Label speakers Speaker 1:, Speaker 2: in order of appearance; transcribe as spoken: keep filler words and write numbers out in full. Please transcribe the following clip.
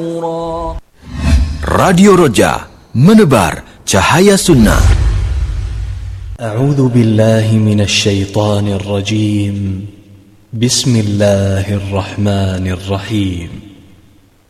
Speaker 1: Radio Roja, menebar cahaya sunnah.
Speaker 2: A'udzu billahi minasy syaithanir rajim. Bismillahirrahmanirrahim.